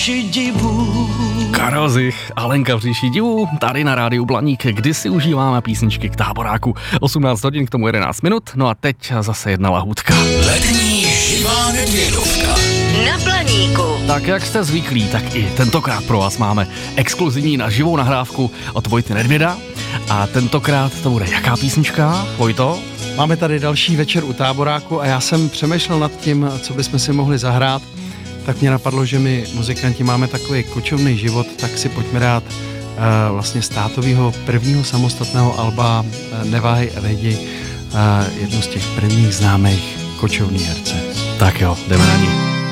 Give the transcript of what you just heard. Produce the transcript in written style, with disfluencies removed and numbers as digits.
říši divů. Karel Zich a Lenka v říši divů, tady na rádiu Blaník, kdy si užíváme písničky k Táboráku. 18 hodin, k tomu 11 minut, no a teď zase jedna lahůdka. Letní živá nedvědovka. Na Blaníku. Tak jak jste zvyklí, tak i tentokrát pro vás máme exkluzivní na živou nahrávku od Vojty Nedvěda. A tentokrát to bude jaká písnička, Vojto? Máme tady další večer u Táboráku a já jsem přemýšlel nad tím, co bychom si mohli zahrát. Tak mě napadlo, že my muzikanti máme takový kočovný život, tak si pojďme dát vlastně z tátovýho prvního samostatného alba Neváhej a vejdi jednu z těch prvních známých kočovných herce. Tak jo, jdeme na ní.